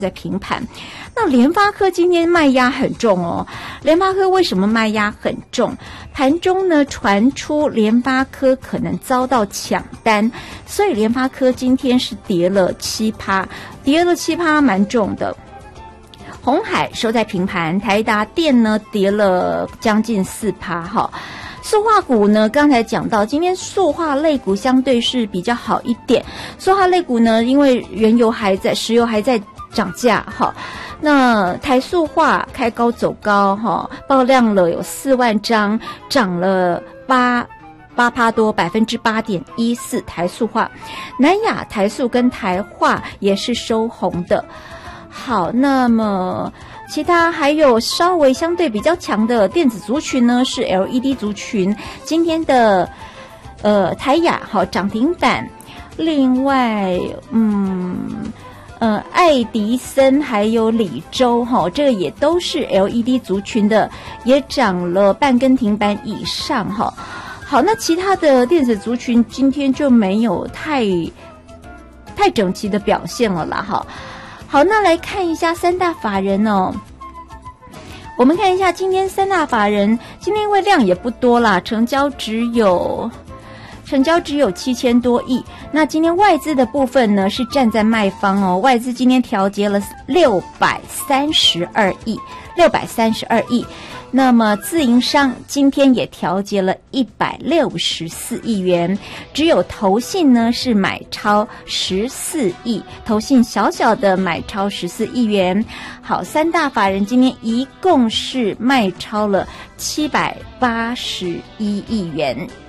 在平盘。那联发科今天卖压很重哦。联发科为什么卖压很重？盘中呢传出联发科可能遭到抢单，所以联发科今天是跌了7%，跌了7%，蛮重的。鸿海收在平盘，台达电呢跌了将近4%哈。塑化股呢，刚才讲到，今天塑化类股相对是比较好一点。塑化类股呢，因为原油还在，石油还在涨价哈。那台塑化开高走高哈，爆量了有4万张，涨了8%多，8.14%。台塑化，南亚台塑跟台化也是收红的。好，那么其他还有稍微相对比较强的电子族群呢，是 LED 族群。今天的台亚好涨停板，另外爱迪生还有理州这个也都是 LED 族群的，也涨了半根停板以上哈。好，那其他的电子族群今天就没有太整齐的表现了啦哈。好，那来看一下三大法人哦。我们看一下今天三大法人，今天因为量也不多啦，成交只有7000多亿。那今天外资的部分呢是站在卖方哦，外资今天调节了632亿。那么自营商今天也调节了164亿元，只有投信呢是买超14亿，投信小小的买超14亿元。好，三大法人今天一共是卖超了781亿元。